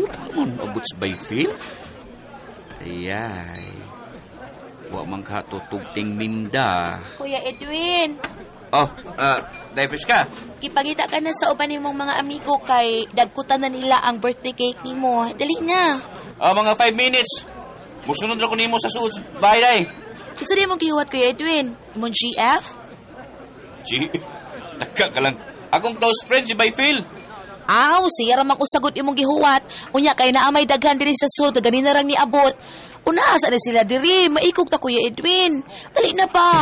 Abot sa Bayfield? Ayay. Wa man ka tutugting minda. Kuya Edwin, Oh, Davis ka? kipangita ka na sa uban nimong mga amigo kay dagkutan na nila ang birthday cake nimo. Dali na. Mga 5 minutes. Musunod ako nimo sa suod sa bahay day. Gusto din mong gihuwat, Kuya Edwin? Imong GF? Taka ka lang. Akong close friend si Bayfield. Aw, siya ramang usagot imong gihuwat. Unya kay naamay daghan diri sa sud, ganin na rang niabot. Una, asa na sila diri? Maikog ta, Kuya Edwin. Dali na pa.